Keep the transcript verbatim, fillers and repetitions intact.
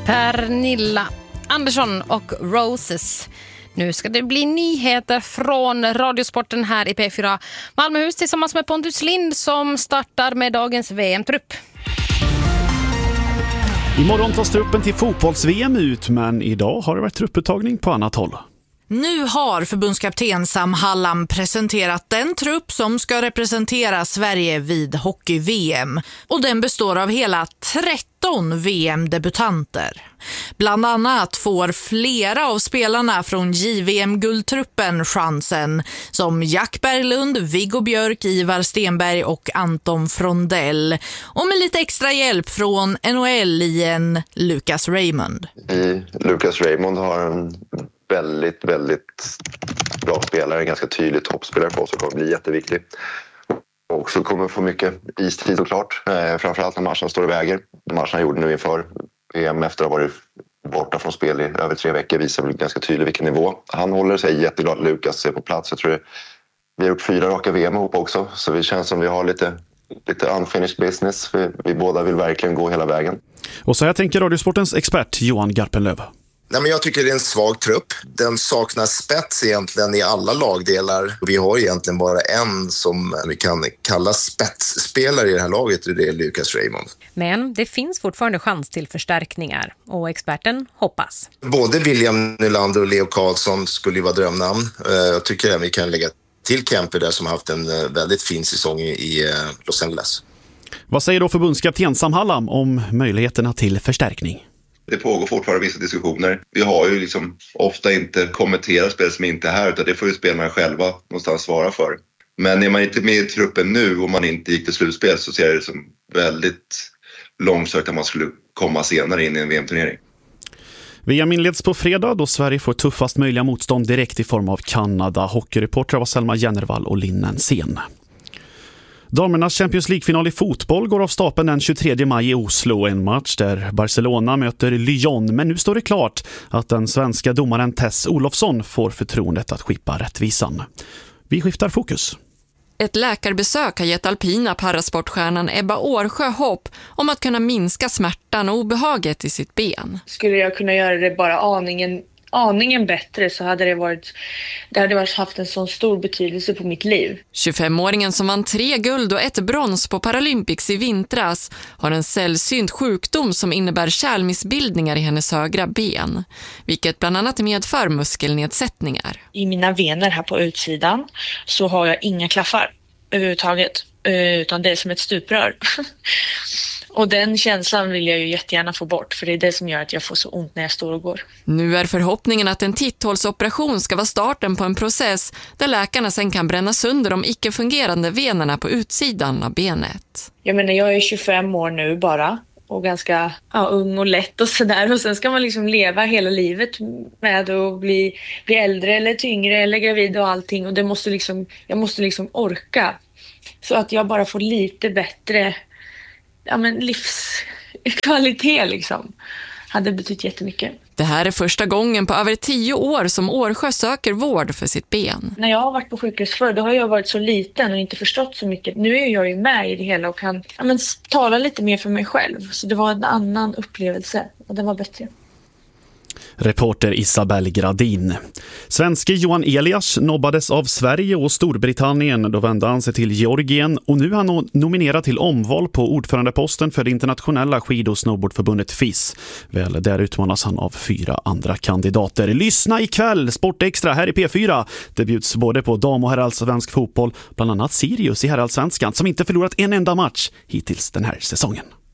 Pernilla Andersson och Roses. Nu ska det bli nyheter från Radiosporten här i P fyra Malmöhus tillsammans med Pontus Lind som startar med dagens V M-trupp. Imorgon tas truppen till fotbolls-V M ut, men idag har det varit trupputtagning på annat håll. Nu har förbundskapten Sam Hallam presenterat den trupp som ska representera Sverige vid hockey-V M. Och den består av hela tretton V M-debutanter. Bland annat får flera av spelarna från J V M-guldtruppen chansen, som Jack Berglund, Viggo Björk, Ivar Stenberg och Anton Frondell. Och med lite extra hjälp från N H L-lien Lucas Raymond. Lucas Raymond har en väldigt, väldigt bra spelare, en ganska tydlig toppspelare för oss och kommer bli jätteviktig. Och så kommer få mycket istid såklart, eh, framförallt när matchen står i väger. Matchen han gjorde nu inför V M efter att ha varit borta från spel i över tre veckor visar väl ganska tydligt vilken nivå. Han håller sig jätteglad, Lucas är på plats. Jag tror det, vi har gjort fyra raka V M ihop också, så det känns som vi har lite, lite unfinished business. Vi, vi båda vill verkligen gå hela vägen. Och så här tänker Radiosportens expert Johan Garpenlöv. Nej, men jag tycker det är en svag trupp. Den saknar spets egentligen i alla lagdelar. Vi har egentligen bara en som vi kan kalla spetsspelare i det här laget, och det är Lucas Raymond. Men det finns fortfarande chans till förstärkningar och experten hoppas. Både William Nylander och Leo Karlsson skulle ju vara drömnamn. Jag tycker att vi kan lägga till Kemper där som har haft en väldigt fin säsong i Los Angeles. Vad säger då förbundskapten Sam Hallam om möjligheterna till förstärkning? Det pågår fortfarande vissa diskussioner. Vi har ju liksom ofta inte kommenterat spel som inte är här, utan det får ju spelarna själva någonstans svara för. Men är man inte med i truppen nu och man inte gick till slutspel, så ser det som väldigt långsökt att man skulle komma senare in i en V M-turnering. V M inleds på fredag då Sverige får tuffast möjliga motstånd direkt i form av Kanada. Hockeyreportrar var Selma Jennervall och Linnen Sen. Damernas Champions League-final i fotboll går av stapeln den tjugotredje maj i Oslo. En match där Barcelona möter Lyon. Men nu står det klart att den svenska domaren Tess Olofsson får förtroendet att skippa rättvisan. Vi skiftar fokus. Ett läkarbesök har gett alpina parasportstjärnan Ebba Årsjö hopp om att kunna minska smärtan och obehaget i sitt ben. Skulle jag kunna göra det bara aningen aningen bättre, så hade det varit det hade varit haft en sån stor betydelse på mitt liv. tjugofemåringen som vann tre guld och ett brons på Paralympics i vintras har en sällsynt sjukdom som innebär kärlmissbildningar i hennes högra ben, vilket bland annat medför muskelnedsättningar. I mina vener här på utsidan så har jag inga klaffar överhuvudtaget, utan det är som ett stuprör. Och den känslan vill jag ju jättegärna få bort, för det är det som gör att jag får så ont när jag står och går. Nu är förhoppningen att en titthålsoperation ska vara starten på en process där läkarna sen kan bränna sönder de icke-fungerande venerna på utsidan av benet. Jag menar, jag är tjugofem år nu bara och ganska ja, ung och lätt och sådär. Och sen ska man liksom leva hela livet med att bli, bli äldre eller tyngre eller gravid och allting. Och det måste liksom, jag måste liksom orka. Så att jag bara får lite bättre ja, men livskvalitet liksom. Hade betytt jättemycket. Det här är första gången på över tio år som Årsjö söker vård för sitt ben. När jag har varit på sjukhus förr, då har jag varit så liten och inte förstått så mycket. Nu är jag ju med i det hela och kan ja, men, tala lite mer för mig själv. Så det var en annan upplevelse och den var bättre. Reporter Isabel Gradin. Svenske Johan Elias nobbades av Sverige och Storbritannien. Då vände han sig till Georgien och nu är han nominerad till omval på ordförandeposten för det internationella skid- och snowboardförbundet F I S. Väl, där utmanas han av fyra andra kandidater. Lyssna ikväll, Sportextra här i P fyra. Det bjuds både på dam- och herrallsvensk fotboll, bland annat Sirius i herrallsvenskan som inte förlorat en enda match hittills den här säsongen.